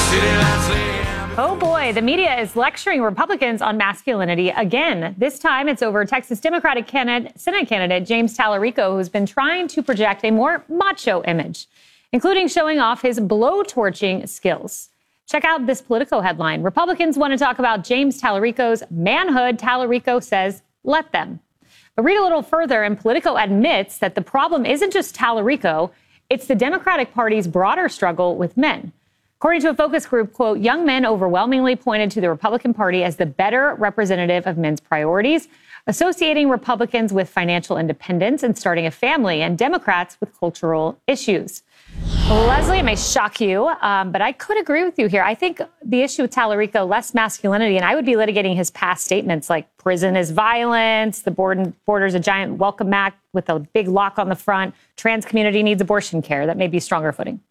Oh boy, the media is lecturing Republicans on masculinity again. This time it's over Texas Democratic Senate candidate James Talarico, who's been trying to project a more macho image, including showing off his blow-torching skills. Check out this Politico headline. Republicans want to talk about James Talarico's manhood. Talarico says, let them. But read a little further, and Politico admits that the problem isn't just Talarico, it's the Democratic Party's broader struggle with men. According to a focus group, quote, young men overwhelmingly pointed to the Republican Party as the better representative of men's priorities, associating Republicans with financial independence and starting a family, and Democrats with cultural issues. Leslie, it may shock you, but I could agree with you here. I think the issue with Talarico, less masculinity, and I would be litigating his past statements like prison is violence, the border's a giant welcome mat with a big lock on the front, trans community needs abortion care. That may be stronger footing.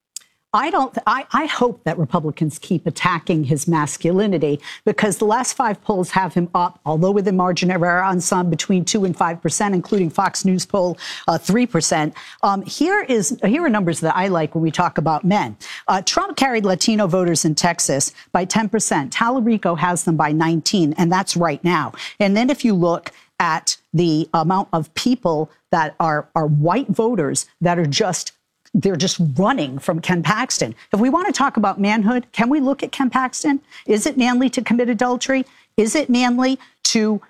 I hope that Republicans keep attacking his masculinity, because the last 5 polls have him up, although within margin of error on some, between 2 and 5%, including Fox News poll 3%. Here are numbers that I like when we talk about men. Trump carried Latino voters in Texas by 10%. Talarico has them by 19%, and that's right now. And then if you look at the amount of people that are white voters that are they're just running from Ken Paxton. If we want to talk about manhood, can we look at Ken Paxton? Is it manly to commit adultery? Is it manly to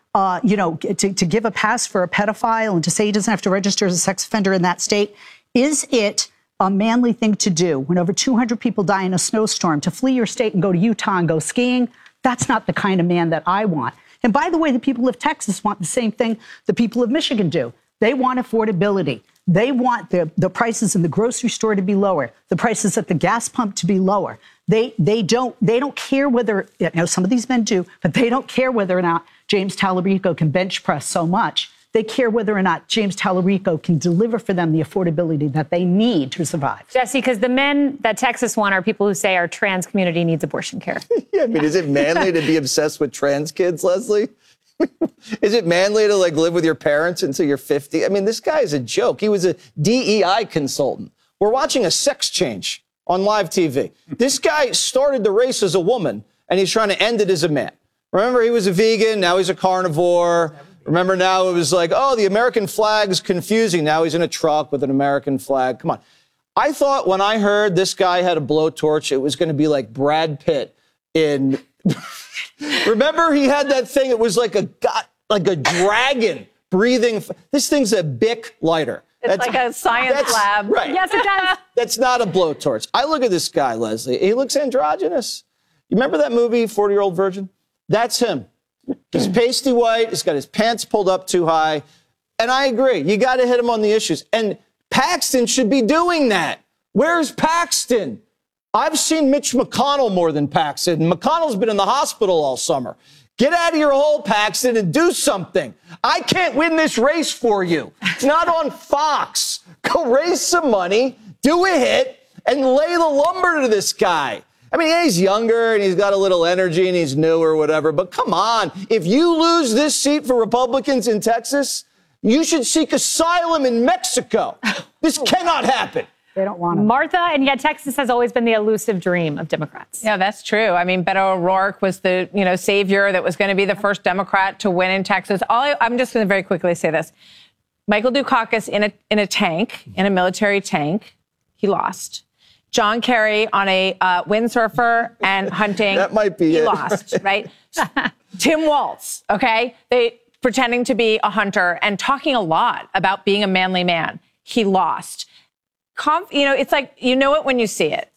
give a pass for a pedophile and to say he doesn't have to register as a sex offender in that state? Is it a manly thing to do when over 200 people die in a snowstorm to flee your state and go to Utah and go skiing? That's not the kind of man that I want. And by the way, the people of Texas want the same thing the people of Michigan do. They want affordability. They want the prices in the grocery store to be lower, the prices at the gas pump to be lower. They don't care whether, some of these men do, but they don't care whether or not James Talarico can bench press so much. They care whether or not James Talarico can deliver for them the affordability that they need to survive. Jesse, because the men that Texas want are people who say our trans community needs abortion care. Yeah, I mean, is it manly to be obsessed with trans kids, Leslie? Is it manly to live with your parents until you're 50? I mean, this guy is a joke. He was a DEI consultant. We're watching a sex change on live TV. This guy started the race as a woman, and he's trying to end it as a man. Remember, he was a vegan. Now he's a carnivore. Remember, now it was like, oh, the American flag's confusing. Now he's in a truck with an American flag. Come on. I thought when I heard this guy had a blowtorch, it was going to be like Brad Pitt in... Remember, he had that thing. It was like a dragon breathing. This thing's a Bic lighter. It's like a science lab. Right. Yes, it does. That's not a blowtorch. I look at this guy, Leslie. He looks androgynous. You remember that movie, 40-Year-Old Virgin? That's him. He's pasty white. He's got his pants pulled up too high. And I agree. You got to hit him on the issues. And Paxton should be doing that. Where's Paxton? I've seen Mitch McConnell more than Paxton. McConnell's been in the hospital all summer. Get out of your hole, Paxton, and do something. I can't win this race for you. It's not on Fox. Go raise some money, do a hit, and lay the lumber to this guy. I mean, yeah, he's younger, and he's got a little energy, and he's new or whatever. But come on, if you lose this seat for Republicans in Texas, you should seek asylum in Mexico. This cannot happen. They don't want to. Martha, and yet Texas has always been the elusive dream of Democrats. Yeah, that's true. I mean, Beto O'Rourke was the, savior that was going to be the first Democrat to win in Texas. I'm just going to very quickly say this. Michael Dukakis in a tank, in a military tank, he lost. John Kerry on a windsurfer and hunting. That might be he it. lost, right? Tim Walz, okay? They pretending to be a hunter and talking a lot about being a manly man. He lost. It's like, you know it when you see it.